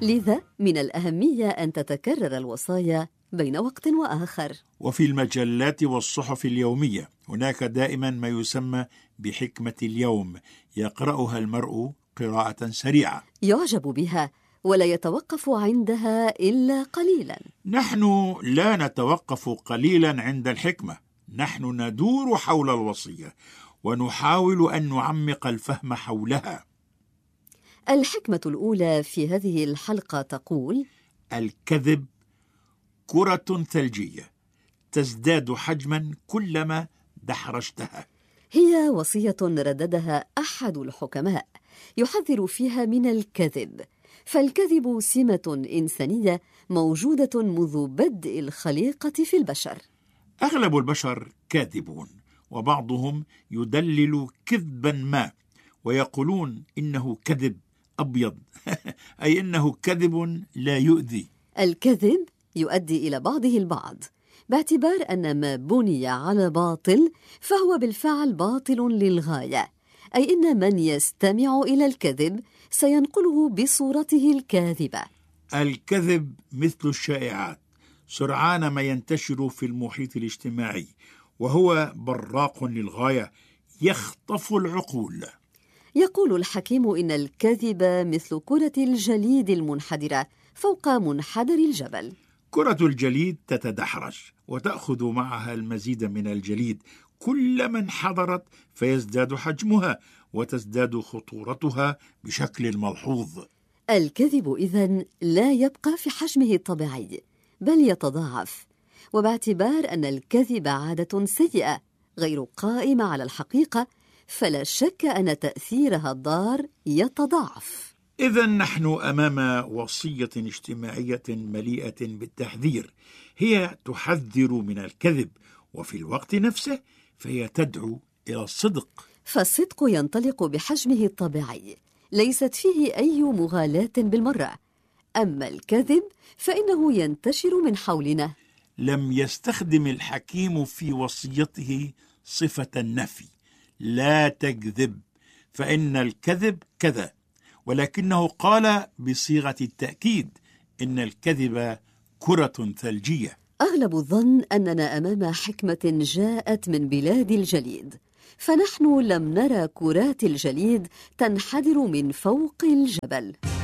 لذا من الأهمية أن تتكرر الوصايا بين وقت وآخر. وفي المجلات والصحف اليومية هناك دائما ما يسمى بحكمة اليوم، يقرأها المرء قراءة سريعة يعجب بها ولا يتوقف عندها إلا قليلا. نحن لا نتوقف قليلا عند الحكمة، نحن ندور حول الوصية ونحاول أن نعمق الفهم حولها. الحكمة الأولى في هذه الحلقة تقول: الكذب كرة ثلجية تزداد حجما كلما دحرجتها. هي وصية رددها أحد الحكماء يحذر فيها من الكذب، فالكذب سمة إنسانية موجودة منذ بدء الخليقة في البشر. أغلب البشر كاذبون، وبعضهم يدلل كذبا ما ويقولون إنه كذب أبيض أي إنه كذب لا يؤذي. الكذب يؤدي إلى بعضه البعض، باعتبار أن ما بني على باطل فهو بالفعل باطل للغاية، أي إن من يستمع إلى الكذب سينقله بصورته الكاذبة. الكذب مثل الشائعات، سرعان ما ينتشر في المحيط الاجتماعي، وهو براق للغاية يخطف العقول. يقول الحكيم إن الكذب مثل كرة الجليد المنحدرة فوق منحدر الجبل. كرة الجليد تتدحرج وتأخذ معها المزيد من الجليد، كلما انحدرت فيزداد حجمها وتزداد خطورتها بشكل ملحوظ. الكذب إذن لا يبقى في حجمه الطبيعي بل يتضاعف، وباعتبار أن الكذب عادة سيئة غير قائمة على الحقيقة فلا شك أن تأثيرها الضار يتضاعف. إذن نحن أمام وصية اجتماعية مليئة بالتحذير، هي تحذر من الكذب وفي الوقت نفسه فهي تدعو إلى الصدق. فالصدق ينطلق بحجمه الطبيعي، ليست فيه أي مغالاة بالمرة. أما الكذب فإنه ينتشر من حولنا. لم يستخدم الحكيم في وصيته صفة النفي، لا تكذب فإن الكذب كذا، ولكنه قال بصيغة التأكيد إن الكذب كرة ثلجية. أغلب الظن أننا أمام حكمة جاءت من بلاد الجليد، فنحن لم نرى كرات الجليد تنحدر من فوق الجبل.